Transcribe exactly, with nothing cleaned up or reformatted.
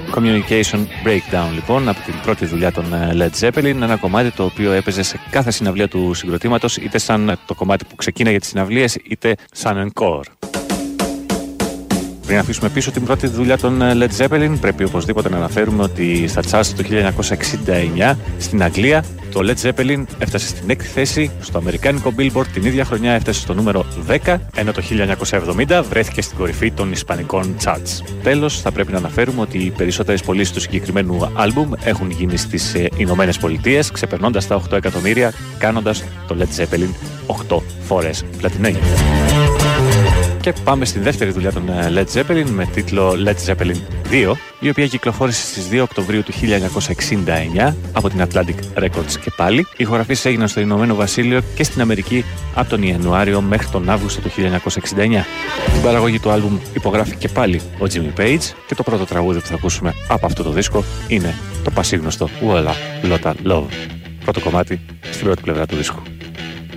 Communication Breakdown λοιπόν, από την πρώτη δουλειά των Led Zeppelin, ένα κομμάτι το οποίο έπαιζε σε κάθε συναυλία του συγκροτήματος, είτε σαν το κομμάτι που ξεκίναγε τις συναυλίες, είτε σαν encore. Πριν αφήσουμε πίσω την πρώτη δουλειά των Led Zeppelin, πρέπει οπωσδήποτε να αναφέρουμε ότι στα charts το χίλια εννιακόσια εξήντα εννιά στην Αγγλία το Led Zeppelin έφτασε στην έκτη θέση, στο αμερικάνικο Billboard την ίδια χρονιά έφτασε στο νούμερο δέκα, ενώ το χίλια εννιακόσια εβδομήντα βρέθηκε στην κορυφή των ισπανικών charts. Τέλος, θα πρέπει να αναφέρουμε ότι οι περισσότερες πωλήσεις του συγκεκριμένου άλμπουμ έχουν γίνει στις Ηνωμένες Πολιτείες, ξεπερνώντας τα οκτώ εκατομμύρια, κάνοντας το Led Zeppelin οκτώ φορές πλατινένιο. Και πάμε στη δεύτερη δουλειά των Led Zeppelin με τίτλο Led Zeppelin δύο, η οποία κυκλοφόρησε στις δύο Οκτωβρίου του χίλια εννιακόσια εξήντα εννιά από την Atlantic Records και πάλι. Οι ηχογραφήσεις έγιναν στο Ηνωμένο Βασίλειο και στην Αμερική από τον Ιανουάριο μέχρι τον Αύγουστο του χίλια εννιακόσια εξήντα εννιά. Την παραγωγή του άλμπουμ υπογράφει και πάλι ο Jimmy Page και το πρώτο τραγούδι που θα ακούσουμε από αυτό το δίσκο είναι το πασίγνωστο Walla Lotta Love. Πρώτο κομμάτι στην πρώτη πλευρά του δίσκου.